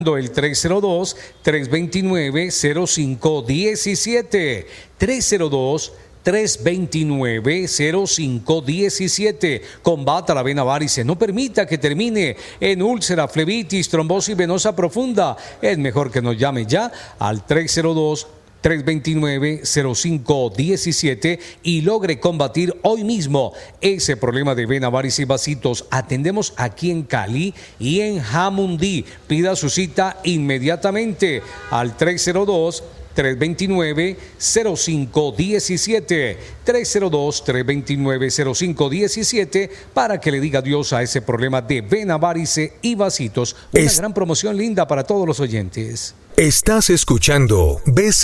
El 302-329-0517. 302-329-0517. Combata la vena varice. No permita que termine en úlcera, flebitis, trombosis venosa profunda. Es mejor que nos llame ya al 302-329-0517 y logre combatir hoy mismo ese problema de vena, varices y vasitos. Atendemos aquí en Cali y en Jamundí. Pida su cita inmediatamente al 302-329-0517. 302-329-0517 para que le diga adiós a ese problema de vena, varice y vasitos. Una gran promoción linda para todos los oyentes. Estás escuchando BC